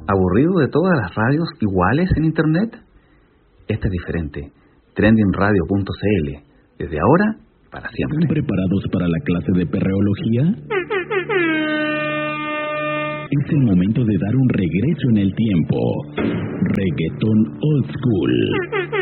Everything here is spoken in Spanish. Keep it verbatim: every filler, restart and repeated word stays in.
¿Aburrido de todas las radios iguales en Internet? Esta es diferente. trending radio punto c l. Desde ahora, para siempre. ¿Están preparados para la clase de perreología? Es el momento de dar un regreso en el tiempo. Reggaetón Old School.